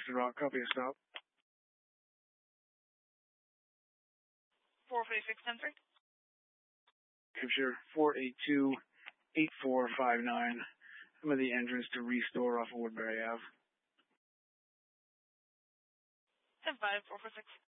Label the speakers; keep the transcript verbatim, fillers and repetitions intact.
Speaker 1: Boston Rock. Copy a stop.
Speaker 2: four forty-six ten three.
Speaker 1: Hampshire four eight two eight four five nine. I'm at the entrance to Restore off of Woodbury Avenue.
Speaker 2: ten five four four six.